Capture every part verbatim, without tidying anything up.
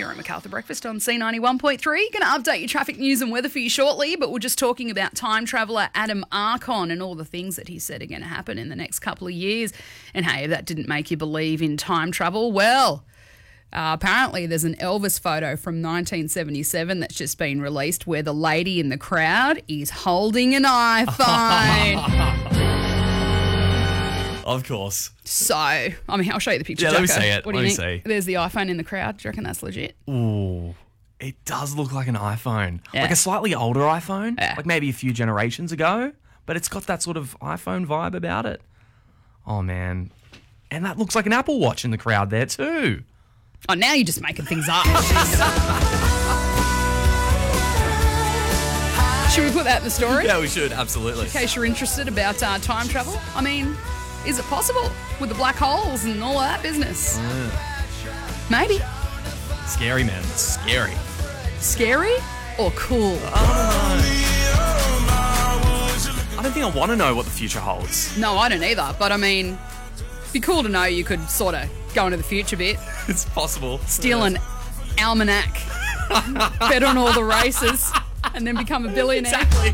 You're at MacArthur Breakfast on C ninety-one point three. Going to update your traffic news and weather for you shortly, but we're just talking about time traveller Adam Archon and all the things that he said are going to happen in the next couple of years. And hey, if that didn't make you believe in time travel, well, uh, apparently there's an Elvis photo from nineteen seventy-seven that's just been released where the lady in the crowd is holding an iPhone. Of course. So, I mean, I'll show you the picture. Yeah, let me Jacko. see it. What do Let you me think? see. There's the iPhone in the crowd. Do you reckon that's legit? Ooh, it does look like an iPhone. Yeah. Like a slightly older iPhone. Yeah. Like maybe a few generations ago. But it's got that sort of iPhone vibe about it. Oh, man. And that looks like an Apple Watch in the crowd there too. Oh, now you're just making things up. Should we put that in the story? Yeah, we should. Absolutely. In case you're interested about uh, time travel. I mean, is it possible with the black holes and all of that business? Yeah. Maybe. Scary, man. Scary. Scary or cool? I don't think I want to know what the future holds. No, I don't either. But I mean, it'd be cool to know you could sort of go into the future bit, It's possible. steal an almanac, bet on all the races, and then become a billionaire. Exactly.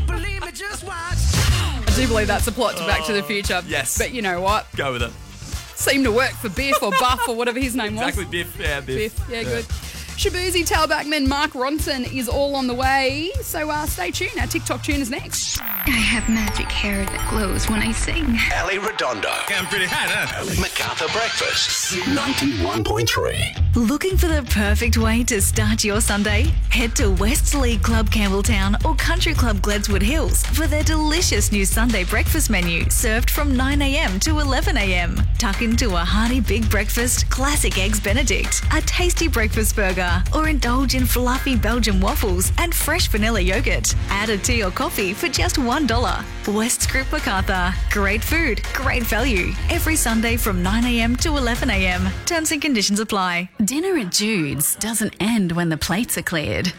I do believe that's a plot to Back to the Future. Yes. But you know what? Go with it. Seemed to work for Biff or Buff or whatever his name was. Exactly. Biff. Yeah, Biff. Biff. Yeah, good. Shabuzi, tailbackman Mark Ronson is all on the way. So uh, stay tuned. Our TikTok tune is next. I have magic hair that glows when I sing. Ali Redondo. I'm pretty hot, huh? MacArthur Breakfast. ninety-one point three. Looking for the perfect way to start your Sunday? Head to West League Club Campbelltown or Country Club Gledswood Hills for their delicious new Sunday breakfast menu served from nine a.m. to eleven a.m. Tuck into a hearty big breakfast, classic eggs Benedict, a tasty breakfast burger, or indulge in fluffy Belgian waffles and fresh vanilla yogurt. Add a tea or coffee for just one dollar. West Group MacArthur. Great food, great value. Every Sunday from nine a.m. to eleven a.m. Terms and conditions apply. Dinner at Jude's doesn't end when the plates are cleared.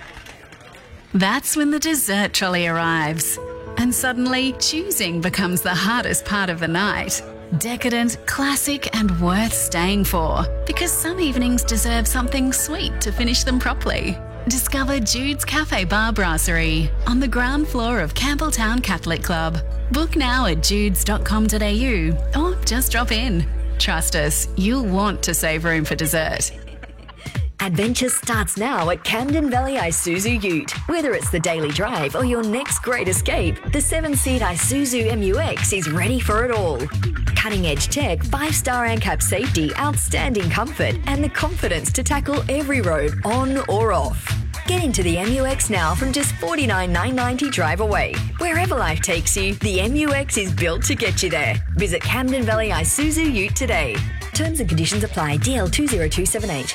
That's when the dessert trolley arrives. And suddenly, choosing becomes the hardest part of the night. Decadent, classic, and worth staying for. Because some evenings deserve something sweet to finish them properly. Discover Jude's Cafe Bar Brasserie on the ground floor of Campbelltown Catholic Club. Book now at judes dot com dot a u or just drop in. Trust us, you'll want to save room for dessert. Adventure starts now at Camden Valley Isuzu Ute. Whether it's the daily drive or your next great escape, the seven-seat Isuzu M U X is ready for it all. Cutting-edge tech, five-star ANCAP safety, outstanding comfort, and the confidence to tackle every road, on or off. Get into the M U X now from just forty-nine thousand nine hundred ninety dollars drive away. Wherever life takes you, the M U X is built to get you there. Visit Camden Valley Isuzu Ute today. Terms and conditions apply. D L two zero two seven eight.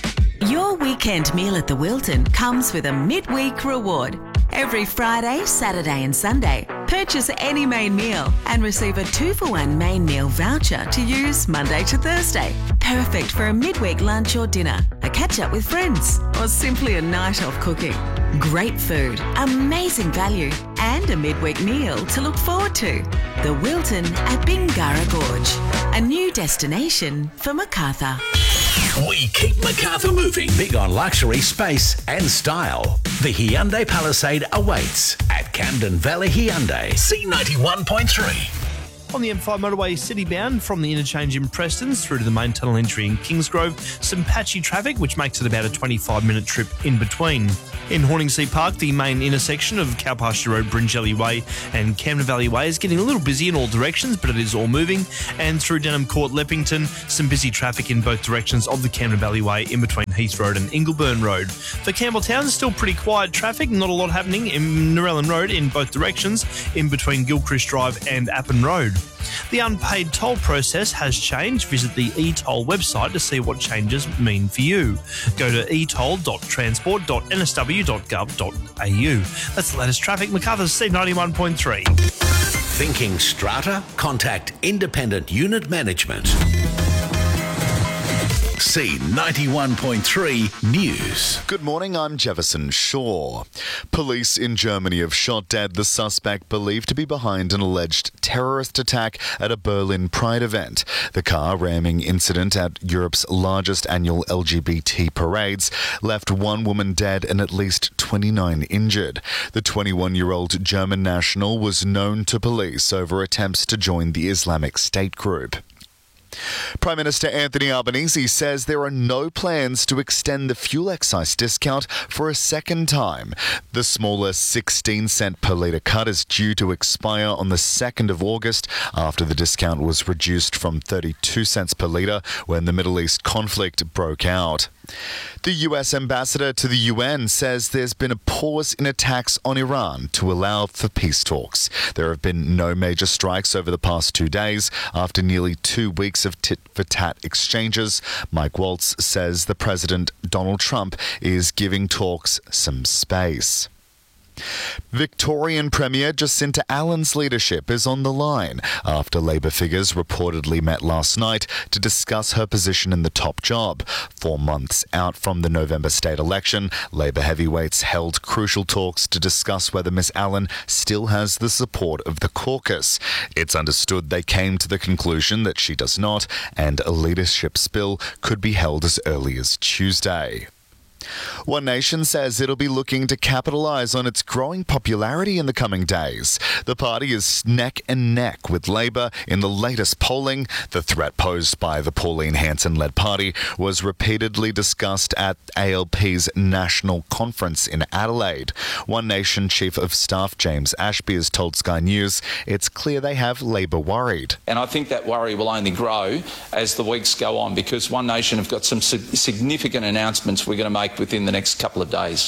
Your weekend meal at the Wilton comes with a midweek reward. Every Friday, Saturday and Sunday, purchase any main meal and receive a two for one main meal voucher to use Monday to Thursday. Perfect for a midweek lunch or dinner, a catch-up with friends, or simply a night off cooking. Great food, amazing value, and a midweek meal to look forward to. The Wilton at Bingara Gorge, a new destination for MacArthur. We keep MacArthur moving. Big on luxury, space and style. The Hyundai Palisade awaits at Camden Valley Hyundai. C ninety-one point three. On the M five motorway city-bound from the interchange in Prestons through to the main tunnel entry in Kingsgrove, some patchy traffic, which makes it about a twenty-five minute trip in between. In Horningsea Park, the main intersection of Cowpasture Road, Bringelly Way and Camden Valley Way is getting a little busy in all directions, but it is all moving. And through Denham Court, Leppington, some busy traffic in both directions of the Camden Valley Way in between Heath Road and Ingleburn Road. For Campbelltown, still pretty quiet traffic, not a lot happening in Narellan Road in both directions, in between Gilchrist Drive and Appin Road. The unpaid toll process has changed. Visit the e-toll website to see what changes mean for you. Go to e toll dot transport dot n s w dot gov dot a u. That's the latest traffic. MacArthur's C ninety-one point three. Thinking strata? Contact Independent Unit Management. C ninety-one point three News. Good morning, I'm Jefferson Shaw. Police in Germany have shot dead the suspect believed to be behind an alleged terrorist attack at a Berlin Pride event. The car ramming incident at Europe's largest annual L G B T parades left one woman dead and at least twenty-nine injured. The twenty-one-year-old German national was known to police over attempts to join the Islamic State group. Prime Minister Anthony Albanese says there are no plans to extend the fuel excise discount for a second time. The smaller sixteen cent per litre cut is due to expire on the second of August after the discount was reduced from thirty-two cents per litre when the Middle East conflict broke out. The U S ambassador to the U N says there's been a pause in attacks on Iran to allow for peace talks. There have been no major strikes over the past two days after nearly two weeks of tit-for-tat exchanges. Mike Waltz says the President, Donald Trump, is giving talks some space. Victorian Premier Jacinta Allen's leadership is on the line after Labor figures reportedly met last night to discuss her position in the top job. Four months out from the November state election, Labor heavyweights held crucial talks to discuss whether Miss Allen still has the support of the caucus. It's understood they came to the conclusion that she does not, and a leadership spill could be held as early as Tuesday. One Nation says it'll be looking to capitalise on its growing popularity in the coming days. The party is neck and neck with Labor in the latest polling. The threat posed by the Pauline Hanson-led party was repeatedly discussed at A L P's national conference in Adelaide. One Nation Chief of Staff James Ashby has told Sky News it's clear they have Labor worried. And I think that worry will only grow as the weeks go on because One Nation have got some significant announcements we're going to make within the next couple of days.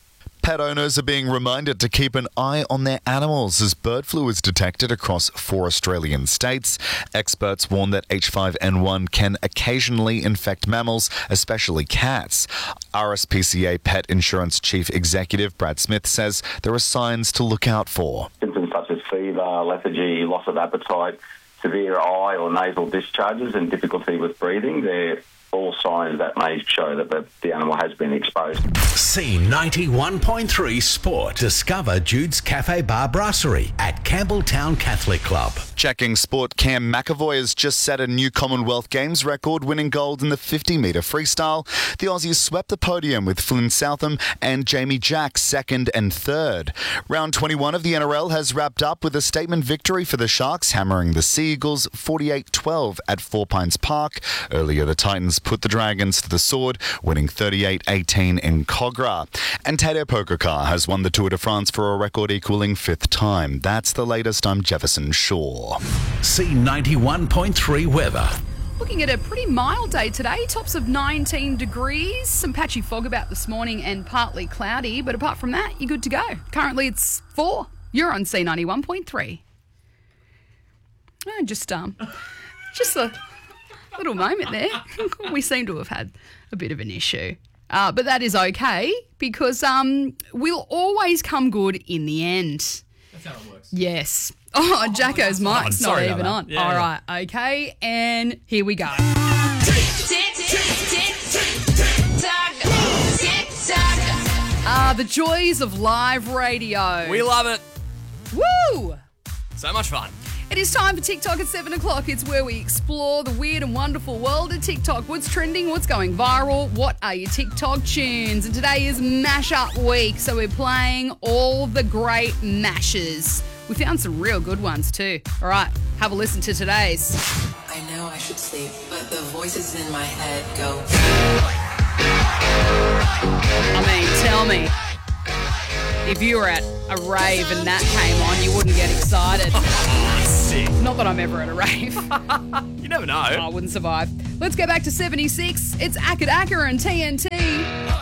Pet owners are being reminded to keep an eye on their animals as bird flu is detected across four Australian states. Experts warn that H five N one can occasionally infect mammals, especially cats. R S P C A Pet Insurance Chief Executive Brad Smith says there are signs to look out for. Symptoms such as fever, lethargy, loss of appetite, severe eye or nasal discharges and difficulty with breathing, they're all signs that may show that the, the animal has been exposed. C ninety-one point three Sport. Discover Jude's Cafe Bar Brasserie at Campbelltown Catholic Club. Checking sport, Cam McAvoy has just set a new Commonwealth Games record, winning gold in the fifty metre freestyle. The Aussies swept the podium with Flynn Southam and Jamie Jack second and third. Round twenty-one of the N R L has wrapped up with a statement victory for the Sharks, hammering the Sea Eagles forty-eight twelve at Four Pines Park. Earlier, the Titans put the Dragons to the sword, winning thirty-eight eighteen in Cogra. And Tadej Pogacar has won the Tour de France for a record equaling fifth time. That's the latest. I'm Jefferson Shaw. C ninety-one point three weather. Looking at a pretty mild day today, tops of nineteen degrees, some patchy fog about this morning and partly cloudy, but apart from that, you're good to go. Currently it's four. You're on C ninety-one point three. Oh, just, um, just a little moment there. We seem to have had a bit of an issue. Uh, but that is okay because um, we'll always come good in the end. That's how it works. Yes. Oh, Jacko's oh, mic's not even on. Yeah, All yeah. right, okay, and here we go. Ah, the joys of live radio. We love it. Woo! So much fun. It is time for TikTok at seven o'clock. It's where we explore the weird and wonderful world of TikTok. What's trending? What's going viral? What are your TikTok tunes? And today is Mashup Week, so we're playing all the great mashes. We found some real good ones too. All right, have a listen to today's. I know I should sleep, but the voices in my head go. I mean, tell me. If you were at a rave and that came on, you wouldn't get excited. Sick. Not that I'm ever at a rave. You never know. I wouldn't survive. Let's go back to seventy-six. It's Akka Akka and T N T.